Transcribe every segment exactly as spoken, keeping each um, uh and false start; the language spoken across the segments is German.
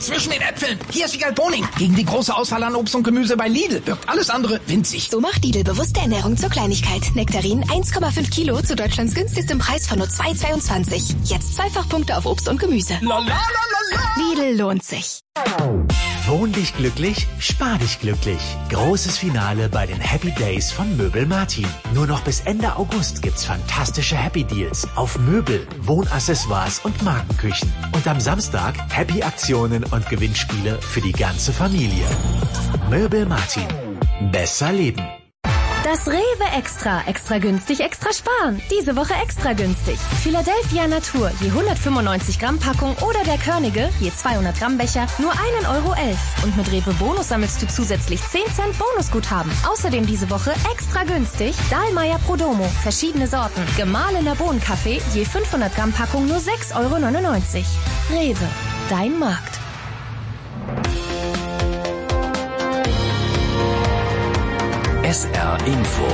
zwischen den Äpfeln. Hier ist Sigal Boning. Gegen die große Auswahl an Obst und Gemüse bei Lidl wirkt alles andere winzig. So macht Lidl bewusste Ernährung zur Kleinigkeit. Nektarin eins Komma fünf Kilo zu Deutschlands günstigstem Preis von nur zwei Komma zweiundzwanzig. Jetzt Zweifachpunkte auf Obst und Gemüse. La, la, la, la, la. Lidl lohnt sich. Wohn dich glücklich, spar dich glücklich. Großes Finale bei den Happy Days von Möbel Martin. Nur noch bis Ende August gibt's fantastische Happy Deals auf Möbel, Wohnaccessoires und Markenküchen. Und am Samstag Happy Aktionen und Gewinnspiele für die ganze Familie. Möbel Martin. Besser leben. Das Rewe Extra. Extra günstig, extra sparen. Diese Woche extra günstig. Philadelphia Natur, je hundertfünfundneunzig Gramm Packung oder der Körnige, je zweihundert Gramm Becher, nur ein Euro elf. Und mit Rewe Bonus sammelst du zusätzlich zehn Cent Bonusguthaben. Außerdem diese Woche extra günstig Dahlmeier Prodomo, verschiedene Sorten. Gemahlener Bohnenkaffee, je fünfhundert Gramm Packung nur sechs Euro neunundneunzig. Rewe, dein Markt. S R Info.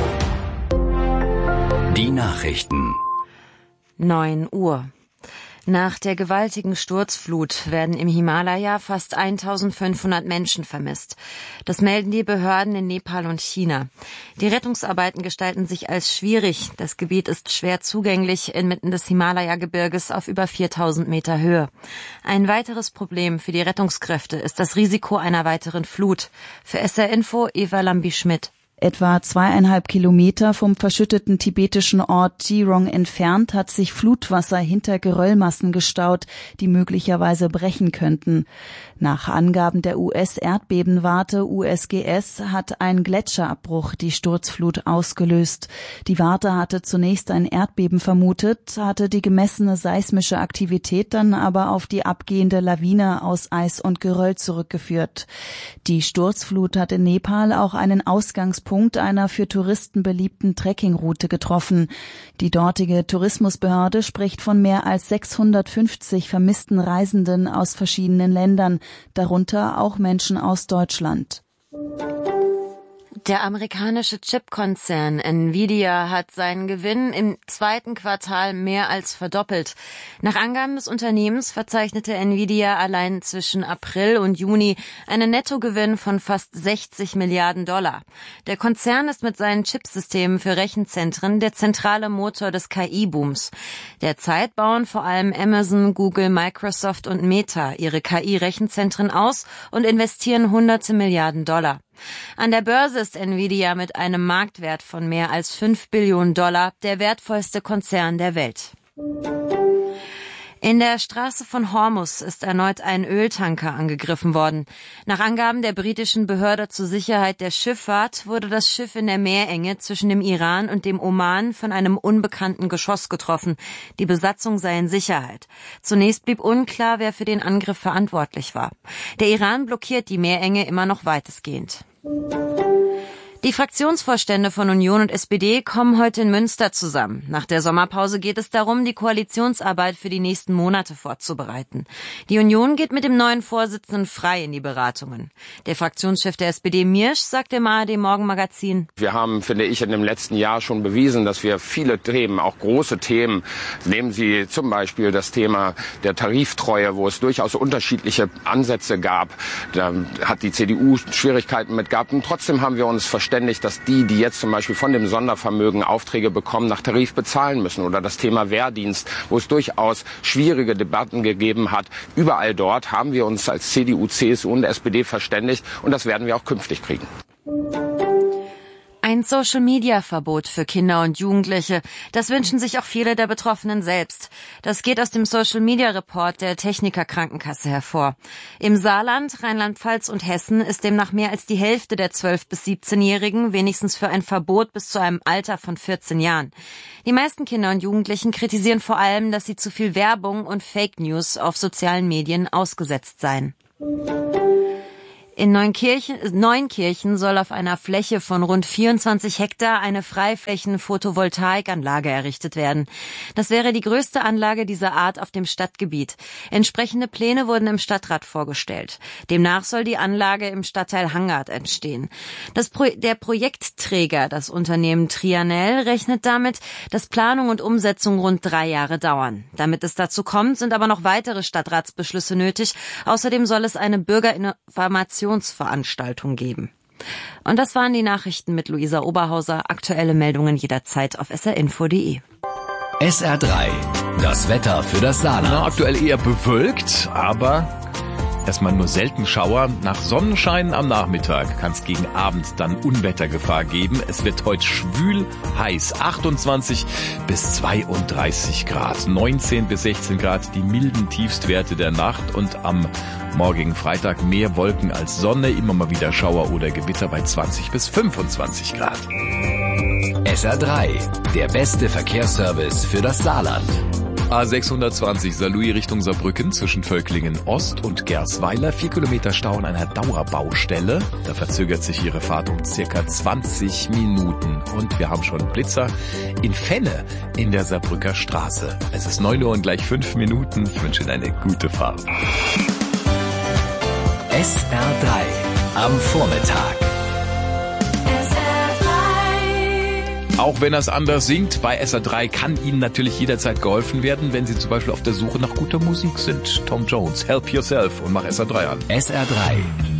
Die Nachrichten. neun Uhr. Nach der gewaltigen Sturzflut werden im Himalaya fast eintausendfünfhundert Menschen vermisst. Das melden die Behörden in Nepal und China. Die Rettungsarbeiten gestalten sich als schwierig. Das Gebiet ist schwer zugänglich inmitten des Himalaya-Gebirges auf über viertausend Meter Höhe. Ein weiteres Problem für die Rettungskräfte ist das Risiko einer weiteren Flut. Für S R Info Eva Lambi-Schmidt. Etwa zweieinhalb Kilometer vom verschütteten tibetischen Ort Jirong entfernt hat sich Flutwasser hinter Geröllmassen gestaut, die möglicherweise brechen könnten. Nach Angaben der U S-Erdbebenwarte U S G S hat ein Gletscherabbruch die Sturzflut ausgelöst. Die Warte hatte zunächst ein Erdbeben vermutet, hatte die gemessene seismische Aktivität dann aber auf die abgehende Lawine aus Eis und Geröll zurückgeführt. Die Sturzflut hat in Nepal auch einen Ausgangspunkt einer für Touristen beliebten Trekkingroute getroffen. Die dortige Tourismusbehörde spricht von mehr als sechshundertfünfzig vermissten Reisenden aus verschiedenen Ländern, darunter auch Menschen aus Deutschland. Der amerikanische Chipkonzern Nvidia hat seinen Gewinn im zweiten Quartal mehr als verdoppelt. Nach Angaben des Unternehmens verzeichnete Nvidia allein zwischen April und Juni einen Nettogewinn von fast sechzig Milliarden Dollar. Der Konzern ist mit seinen Chipsystemen für Rechenzentren der zentrale Motor des K I-Booms. Derzeit bauen vor allem Amazon, Google, Microsoft und Meta ihre K I-Rechenzentren aus und investieren hunderte Milliarden Dollar. An der Börse ist Nvidia mit einem Marktwert von mehr als fünf Billionen Dollar der wertvollste Konzern der Welt. In der Straße von Hormuz ist erneut ein Öltanker angegriffen worden. Nach Angaben der britischen Behörde zur Sicherheit der Schifffahrt wurde das Schiff in der Meerenge zwischen dem Iran und dem Oman von einem unbekannten Geschoss getroffen. Die Besatzung sei in Sicherheit. Zunächst blieb unklar, wer für den Angriff verantwortlich war. Der Iran blockiert die Meerenge immer noch weitestgehend. Die Fraktionsvorstände von Union und S P D kommen heute in Münster zusammen. Nach der Sommerpause geht es darum, die Koalitionsarbeit für die nächsten Monate vorzubereiten. Die Union geht mit dem neuen Vorsitzenden Frei in die Beratungen. Der Fraktionschef der S P D, Miersch, sagt dem A R D Morgenmagazin: Wir haben, finde ich, in dem letzten Jahr schon bewiesen, dass wir viele Themen, auch große Themen, nehmen Sie zum Beispiel das Thema der Tariftreue, wo es durchaus unterschiedliche Ansätze gab. Da hat die C D U Schwierigkeiten mit gehabt. Und trotzdem haben wir uns verständigt, dass die, die jetzt zum Beispiel von dem Sondervermögen Aufträge bekommen, nach Tarif bezahlen müssen. Oder das Thema Wehrdienst, wo es durchaus schwierige Debatten gegeben hat. Überall dort haben wir uns als C D U, C S U und S P D verständigt. Und das werden wir auch künftig kriegen. Ein Social-Media-Verbot für Kinder und Jugendliche. Das wünschen sich auch viele der Betroffenen selbst. Das geht aus dem Social-Media-Report der Techniker Krankenkasse hervor. Im Saarland, Rheinland-Pfalz und Hessen ist demnach mehr als die Hälfte der zwölf- bis siebzehnjährigen wenigstens für ein Verbot bis zu einem Alter von vierzehn Jahren. Die meisten Kinder und Jugendlichen kritisieren vor allem, dass sie zu viel Werbung und Fake News auf sozialen Medien ausgesetzt seien. In Neunkirchen, Neunkirchen soll auf einer Fläche von rund vierundzwanzig Hektar eine Freiflächen-Photovoltaikanlage errichtet werden. Das wäre die größte Anlage dieser Art auf dem Stadtgebiet. Entsprechende Pläne wurden im Stadtrat vorgestellt. Demnach soll die Anlage im Stadtteil Hangard entstehen. Das Pro- der Projektträger, das Unternehmen Trianel, rechnet damit, dass Planung und Umsetzung rund drei Jahre dauern. Damit es dazu kommt, sind aber noch weitere Stadtratsbeschlüsse nötig. Außerdem soll es eine Bürgerinformationsveranstaltung geben. Und das waren die Nachrichten mit Luisa Oberhauser. Aktuelle Meldungen jederzeit auf s r info punkt d e. S R drei, das Wetter für das Saarland. Na, aktuell eher bewölkt, aber erstmal nur selten Schauer. Nach Sonnenschein am Nachmittag kann es gegen Abend dann Unwettergefahr geben. Es wird heute schwül heiß, achtundzwanzig bis zweiunddreißig Grad, neunzehn bis sechzehn Grad die milden Tiefstwerte der Nacht und am morgigen Freitag mehr Wolken als Sonne, immer mal wieder Schauer oder Gewitter bei zwanzig bis fünfundzwanzig Grad. S R drei, der beste Verkehrsservice für das Saarland. A sechshundertzwanzig Saarlouis Richtung Saarbrücken zwischen Völklingen Ost und Gersweiler. Vier Kilometer Stau an einer Dauerbaustelle. Da verzögert sich Ihre Fahrt um circa zwanzig Minuten. Und wir haben schon Blitzer in Fenne in der Saarbrücker Straße. Es ist neun Uhr und gleich fünf Minuten. Ich wünsche Ihnen eine gute Fahrt. S R drei am Vormittag. Auch wenn er es anders singt, bei S R drei kann Ihnen natürlich jederzeit geholfen werden, wenn Sie zum Beispiel auf der Suche nach guter Musik sind. Tom Jones, Help Yourself und mach S R drei an. S R drei,